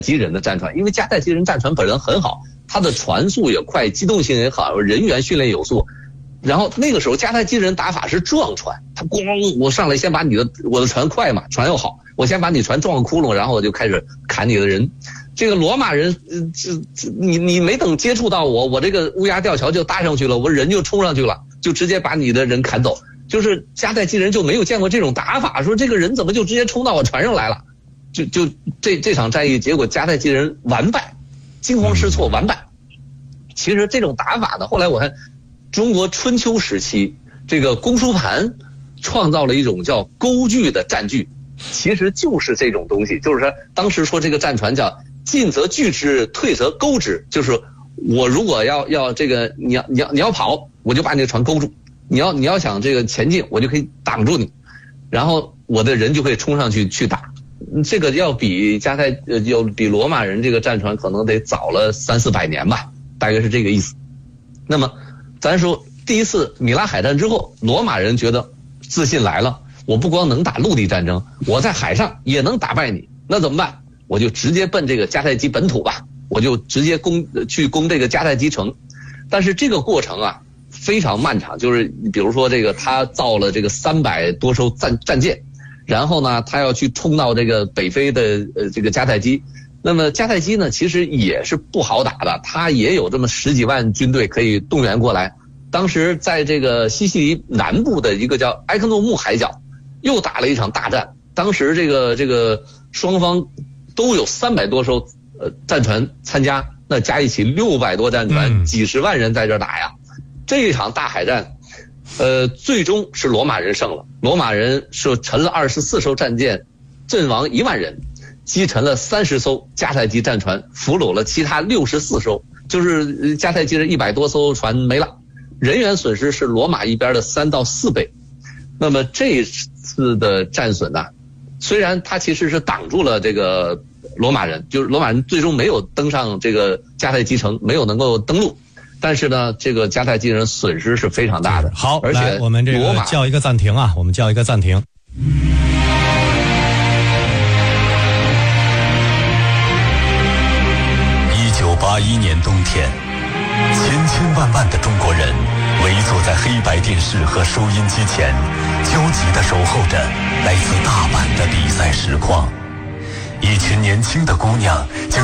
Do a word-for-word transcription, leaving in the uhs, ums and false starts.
基人的战船，因为迦太基人战船本身很好，它的船速也快，机动性也好，人员训练有素。然后那个时候迦太基人打法是撞船，他咣，我上来先把你的我的船快嘛，船又好，我先把你船撞个窟窿，然后我就开始砍你的人。这个罗马人，呃，这这你你没等接触到我，我这个乌鸦吊桥就搭上去了，我人就冲上去了，就直接把你的人砍走。就是迦太基人就没有见过这种打法，说这个人怎么就直接冲到我船上来了？就就这这场战役，结果迦太基人完败，惊慌失措，完败。其实这种打法呢，后来我看中国春秋时期这个公输盘创造了一种叫钩具的战具，其实就是这种东西，就是说当时说这个战船叫进则拒之，退则钩之，就是我如果要要这个你要你要你要跑，我就把你的船勾住。你要你要想这个前进，我就可以挡住你，然后我的人就会冲上去去打。这个要比迦太呃，要比罗马人这个战船可能得早了三四百年吧，大概是这个意思。那么咱说第一次米拉海战之后，罗马人觉得自信来了，我不光能打陆地战争，我在海上也能打败你，那怎么办？我就直接奔这个迦太基本土吧，我就直接攻去攻这个迦太基城。但是这个过程啊非常漫长，就是比如说这个他造了这个三百多艘战战舰，然后呢他要去冲到这个北非的呃这个迦太基。那么迦太基呢其实也是不好打的，他也有这么十几万军队可以动员过来。当时在这个西西里南部的一个叫埃克诺木海角又打了一场大战，当时这个这个双方都有三百多艘呃战船参加，那加一起六百多战船，几十万人在这打呀。这一场大海战，呃，最终是罗马人胜了。罗马人是沉了二十四艘战舰，阵亡一万人，击沉了三十艘迦太基战船，俘虏了其他六十四艘，就是迦太基人一百多艘船没了，人员损失是罗马一边的三到四倍。那么这次的战损呢，虽然它其实是挡住了这个罗马人，就是罗马人最终没有登上这个迦太基城，没有能够登陆。但是呢，这个迦太基人损失是非常大的。 好， 而且我们这个叫一个暂停啊，我们叫一个暂停。 一九八一年冬天，千千万万的中国人围坐在黑白电视和收音机前，焦急地守候着来自大阪的比赛实况。一群年轻的姑娘将